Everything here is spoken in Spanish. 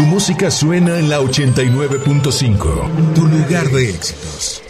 Tu música suena en la 89.5, tu lugar de éxitos.